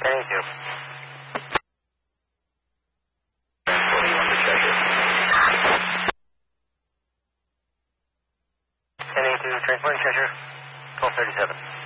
1082. 41 to Cheshire. 1082, transporting Cheshire, 1237.